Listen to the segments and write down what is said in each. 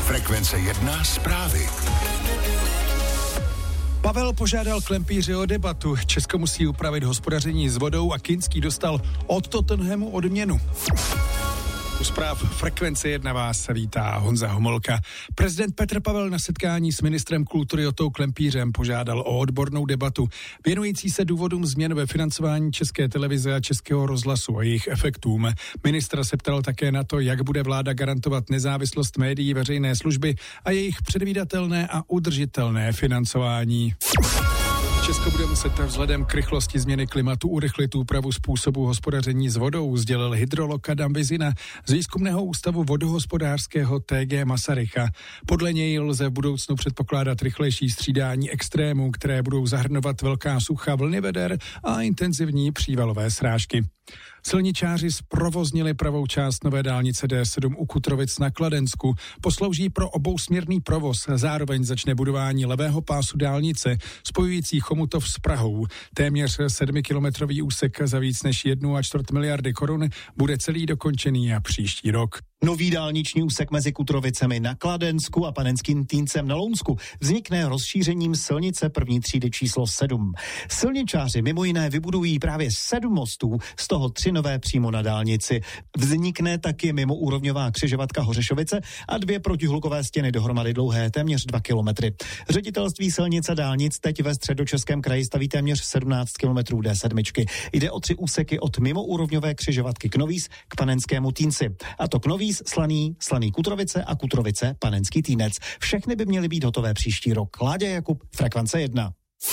Frekvence 1 zprávy. Pavel požádal klempíře o debatu. Česko musí upravit hospodaření s vodou a Kinský dostal od Tottenhamu odměnu. U zpráv Frekvence 1 vás vítá Honza Homolka. Prezident Petr Pavel na setkání s ministrem kultury Otou Klempířem požádal o odbornou debatu věnující se důvodům změn ve financování České televize a Českého rozhlasu a jejich efektům. Ministr se ptal také na to, jak bude vláda garantovat nezávislost médií veřejné služby a jejich předvídatelné a udržitelné financování. Česko bude muset vzhledem k rychlosti změny klimatu urychlit úpravu způsobu hospodaření s vodou, sdělil hydrolog Adam Vizina z Výzkumného ústavu vodohospodářského TG Masaryka. Podle něj lze v budoucnu předpokládat rychlejší střídání extrémů, které budou zahrnovat velká sucha, vlny veder a intenzivní přívalové srážky. Silničáři zprovoznili pravou část nové dálnice D7 u Kutrovic na Kladensku. Poslouží pro obousměrný provoz. Zároveň začne budování levého pásu dálnice spojující Chomutov s Prahou. Téměř 7kilometrový úsek za víc než 1,25 miliardy korun bude celý dokončený a příští rok. Nový dálniční úsek mezi Kutrovicemi na Kladensku a Panenským Týncem na Lounsku vznikne rozšířením silnice první třídy číslo 7. Silničáři mimo jiné vybudují právě 7 mostů, z toho 3 nové přímo na dálnici. Vznikne taky mimoúrovňová křižovatka Hořešovice a 2 protihlukové stěny dohromady dlouhé téměř 2 kilometry. Ředitelství silnic a dálnic teď ve Středočeském kraji staví téměř 17 kilometrů D7. Jde o 3 úseky od mimoúrovňové křižovatky Knovíz k Panenskému Týnci. A to Knovíz, Slaný Kutrovice a Kutrovice, Panenský Týnec. Všechny by měly být hotové příští rok. Láďa Jakub, Frekvence 1.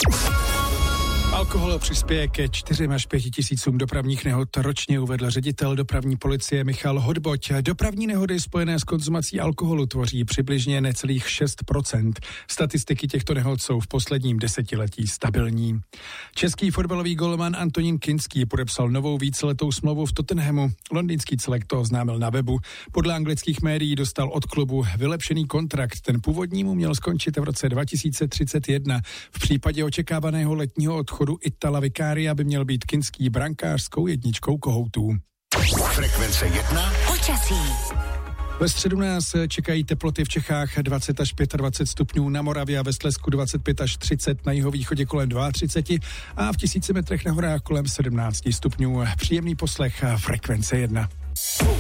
Alkohol přispěje ke 4 až 5 tisícům dopravních nehod ročně, uvedl ředitel dopravní policie Michal Hodboť. Dopravní nehody spojené s konzumací alkoholu tvoří přibližně necelých 6%. Statistiky těchto nehod jsou v posledním desetiletí stabilní. Český fotbalový golman Antonín Kinský podepsal novou víceletou smlouvu v Tottenhamu. Londýnský celek to oznámil na webu. Podle anglických médií dostal od klubu vylepšený kontrakt. Ten původní mu měl skončit v roce 2031. V případě očekávaného letního odchodu Itala Vicaria by měl být Kinský brankářskou jedničkou kohoutů. Frekvence 1 počasí. Ve středu nás čekají teploty v Čechách 20 až 25 stupňů, na Moravě a ve Slezsku 25 až 30, na jihovýchodě kolem 32 a v 1000 metrech na horách kolem 17 stupňů. Příjemný poslech Frekvence 1.